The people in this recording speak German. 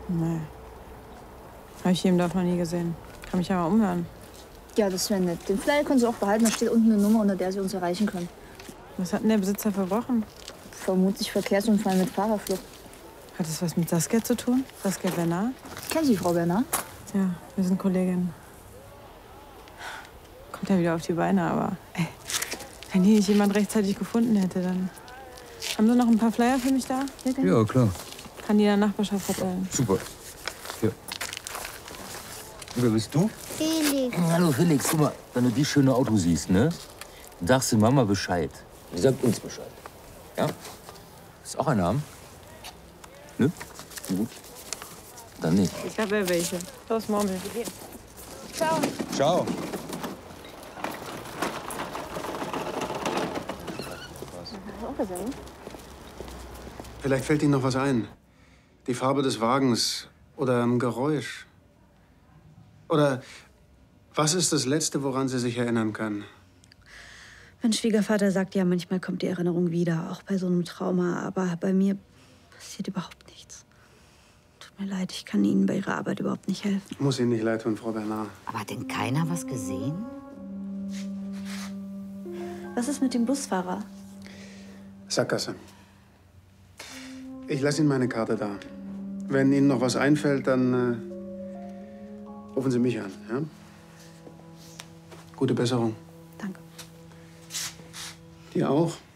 Nee. Habe ich hier im Dorf noch nie gesehen. Kann mich ja mal umhören. Ja, das wäre nett. Den Flyer können Sie auch behalten. Da steht unten eine Nummer, unter der Sie uns erreichen können. Was hat denn der Besitzer verbrochen? Vermutlich Verkehrsunfall mit Fahrerflucht. Hat das was mit Saskia zu tun? Saskia Bernard? Kennen Sie Frau Bernard? Ja, wir sind Kolleginnen. Kommt ja wieder auf die Beine, aber ey, wenn die nicht jemand rechtzeitig gefunden hätte, dann... Haben Sie noch ein paar Flyer für mich da? Ja, klar. Kann die in der Nachbarschaft verteilen. Super. Hier. Wer bist du? Felix. Hallo Felix, guck mal, wenn du die schöne Auto siehst, ne? Dann sagst du Mama Bescheid. Die sagt uns Bescheid. Ja? Ist auch ein Name? Ne? Gut. Dann nicht. Ich habe ja welche. Los, Murmel. Wir gehen. Ciao. Ciao. Vielleicht fällt Ihnen noch was ein. Die Farbe des Wagens oder ein Geräusch. Oder was ist das Letzte, woran Sie sich erinnern können? Mein Schwiegervater sagt ja, manchmal kommt die Erinnerung wieder, auch bei so einem Trauma. Aber bei mir passiert überhaupt nichts. Tut mir leid, ich kann Ihnen bei Ihrer Arbeit überhaupt nicht helfen. Muss Ihnen nicht leid tun, Frau Bernard. Aber hat denn keiner was gesehen? Was ist mit dem Busfahrer? Sackgasse. Ich lasse Ihnen meine Karte da. Wenn Ihnen noch was einfällt, dann rufen Sie mich an. Ja? Gute Besserung. Danke. Dir auch.